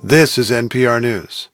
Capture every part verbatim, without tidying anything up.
This is N P R News.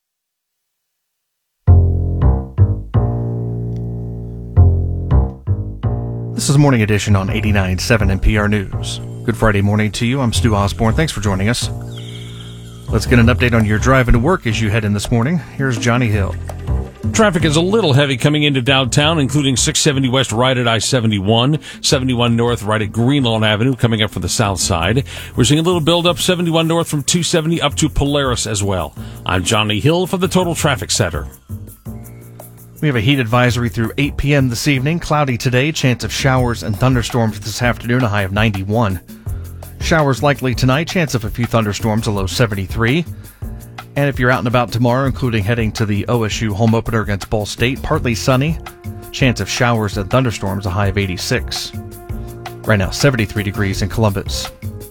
This is Morning Edition on eighty-nine point seven N P R News. Good Friday morning to you. I'm Stu Osborne. Thanks for joining us. Let's get an update on your drive into work as you head in this morning. Here's Johnny Hill. Traffic is a little heavy coming into downtown, including six seventy west right at I seventy-one, seventy-one north right at Greenlawn Avenue, coming up from the south side. We're seeing a little build-up, seventy-one north from two seventy up to Polaris as well. I'm Johnny Hill for the Total Traffic Center. We have a heat advisory through eight p.m. this evening. Cloudy today, chance of showers and thunderstorms this afternoon, a high of ninety-one. Showers likely tonight, chance of a few thunderstorms, a low seventy-three. And if you're out and about tomorrow, including heading to the O S U home opener against Ball State, partly sunny, chance of showers and thunderstorms, a high of eighty-six. Right now, seventy-three degrees in Columbus.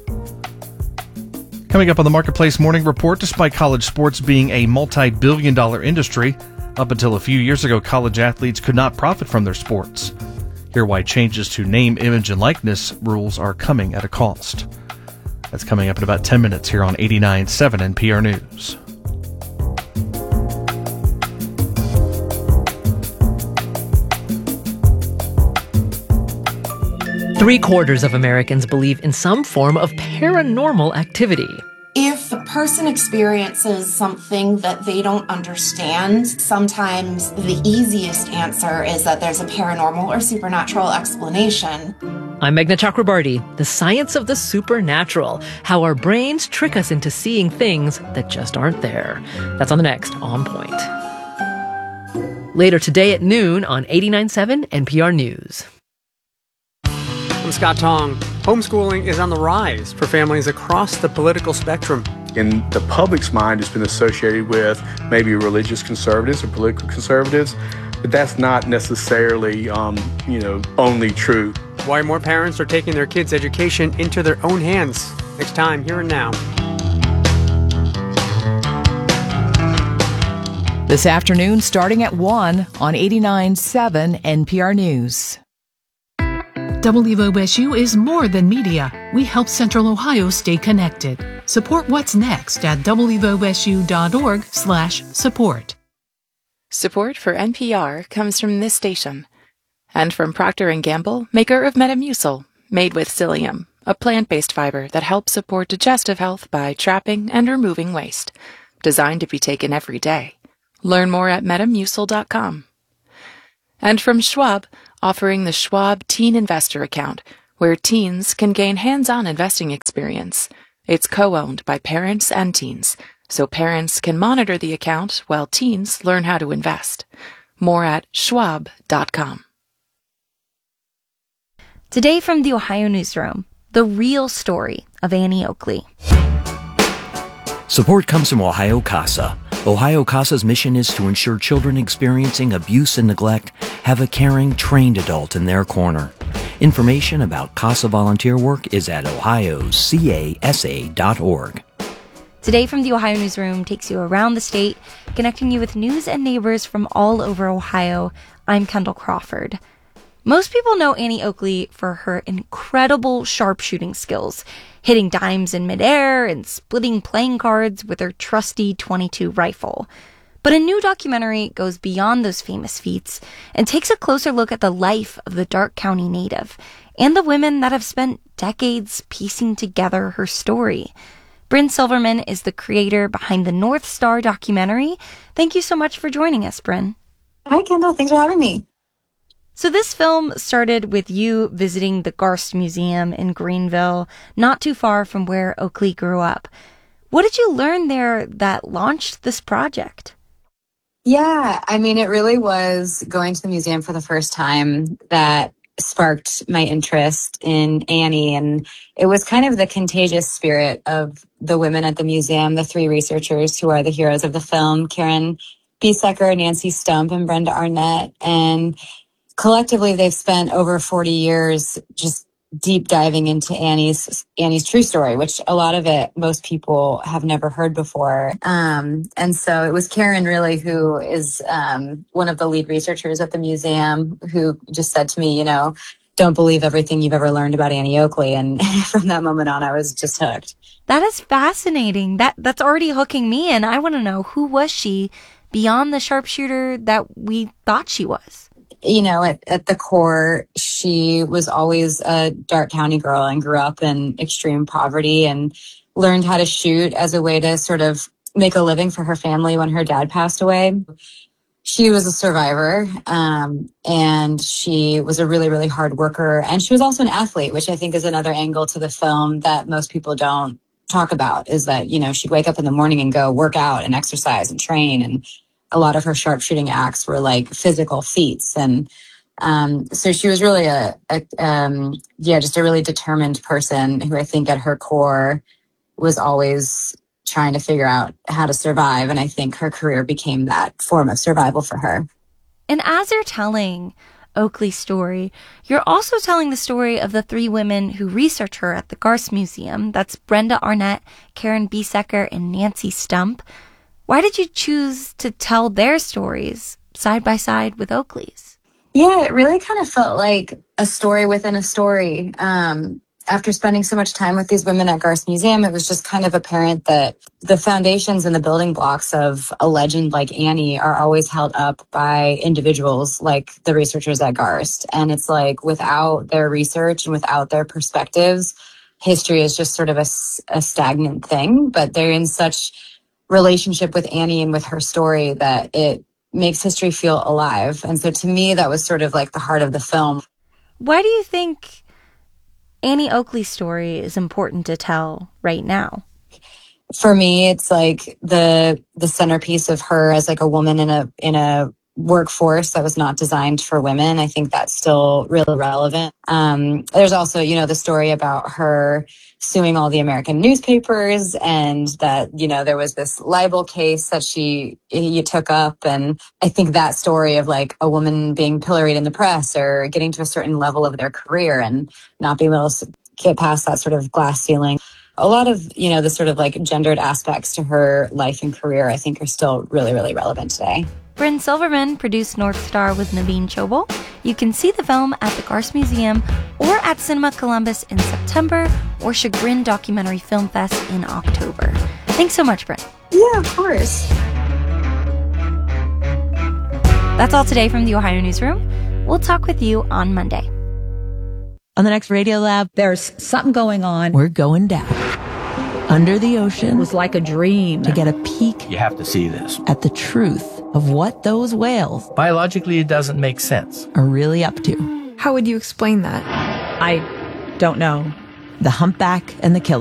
Coming up on the Marketplace Morning Report, despite college sports being a multi-billion dollar industry, up until a few years ago, college athletes could not profit from their sports. Hear why changes to name, image, and likeness rules are coming at a cost. That's coming up in about ten minutes here on eighty-nine point seven N P R News. Three quarters of Americans believe in some form of paranormal activity. If a person experiences something that they don't understand, sometimes the easiest answer is that there's a paranormal or supernatural explanation. I'm Meghna Chakrabarty. The science of the supernatural, how our brains trick us into seeing things that just aren't there. That's on the next On Point. Later today at noon on eighty-nine point seven N P R News. I'm Scott Tong. Homeschooling is on the rise for families across the political spectrum. In the public's mind, it's been associated with maybe religious conservatives or political conservatives, but that's not necessarily, um, you know, only true. Why more parents are taking their kids' education into their own hands. Next time, Here and Now. This afternoon, starting at one on eighty-nine point seven N P R News. W O S U is more than media. We help Central Ohio stay connected. Support what's next at wosu.org slash support. Support for N P R comes from this station and from Procter and Gamble, maker of Metamucil, made with psyllium, a plant-based fiber that helps support digestive health by trapping and removing waste. Designed to be taken every day. Learn more at metamucil dot com. And from Schwab, offering the Schwab Teen Investor Account, where teens can gain hands-on investing experience. It's co-owned by parents and teens, so parents can monitor the account while teens learn how to invest. More at schwab dot com. Today from the Ohio Newsroom, the real story of Annie Oakley. Support comes from Ohio CASA. Ohio CASA's mission is to ensure children experiencing abuse and neglect have a caring, trained adult in their corner. Information about CASA volunteer work is at ohio casa dot org. Today from the Ohio Newsroom takes you around the state, connecting you with news and neighbors from all over Ohio. I'm Kendall Crawford. Most people know Annie Oakley for her incredible sharpshooting skills, hitting dimes in midair and splitting playing cards with her trusty twenty-two rifle. But a new documentary goes beyond those famous feats and takes a closer look at the life of the Darke County native and the women that have spent decades piecing together her story. Bryn Silverman is the creator behind the North Star documentary. Thank you so much for joining us, Bryn. Hi, Kendall. Thanks for having me. So this film started with you visiting the Garst Museum in Greenville, not too far from where Oakley grew up. What did you learn there that launched this project? Yeah, I mean, it really was going to the museum for the first time that sparked my interest in Annie. And it was kind of the contagious spirit of the women at the museum, the three researchers who are the heroes of the film, Karen Biesecker, Nancy Stump, and Brenda Arnett. And collectively, they've spent over forty years just deep diving into Annie's Annie's true story, which a lot of it most people have never heard before. Um, and so it was Karen really who is um, one of the lead researchers at the museum who just said to me, you know, don't believe everything you've ever learned about Annie Oakley. And from that moment on, I was just hooked. That is fascinating. That that's already hooking me in. I want to know, who was she beyond the sharpshooter that we thought she was? You know, at, at the core, she was always a Darke County girl and grew up in extreme poverty and learned how to shoot as a way to sort of make a living for her family when her dad passed away. She was a survivor, um, and she was a really, really hard worker. And she was also an athlete, which I think is another angle to the film that most people don't talk about, is that, you know, she'd wake up in the morning and go work out and exercise and train. And a lot of her sharpshooting acts were like physical feats. And um, so she was really a, a um, yeah, just a really determined person who I think at her core was always trying to figure out how to survive. And I think her career became that form of survival for her. And as you're telling Oakley's story, you're also telling the story of the three women who research her at the Garst Museum. That's Brenda Arnett, Karen Biesecker, and Nancy Stump. Why did you choose to tell their stories side by side with Oakley's? Yeah, it really kind of felt like a story within a story. Um, after spending so much time with these women at Garst Museum, it was just kind of apparent that the foundations and the building blocks of a legend like Annie are always held up by individuals like the researchers at Garst. And it's like, without their research and without their perspectives, history is just sort of a, a stagnant thing. But they're in such relationship with Annie and with her story that it makes history feel alive. And so to me, that was sort of like the heart of the film. Why do you think Annie Oakley's story is important to tell right now? For me, it's like the the centerpiece of her as like a woman in a in a workforce that was not designed for women. I think that's still really relevant. Um, there's also, you know, the story about her suing all the American newspapers, and that, you know, there was this libel case that she you took up. And I think that story of like a woman being pilloried in the press or getting to a certain level of their career and not being able to get past that sort of glass ceiling. A lot of, you know, the sort of like gendered aspects to her life and career, I think, are still really, really relevant today. Bryn Silverman produced North Star with Naveen Chobal. You can see the film at the Garst Museum or at Cinema Columbus in September, or Chagrin Documentary Film Fest in October. Thanks so much, Bryn. Yeah, of course. That's all today from the Ohio Newsroom. We'll talk with you on Monday. On the next Radio Lab, there's something going on. We're going down. Under the ocean. It was like a dream. To get a peek. You have to see this. At the truth of what those whales. Biologically, it doesn't make sense. Are really up to. How would you explain that? I don't know. The Humpback and the Killer.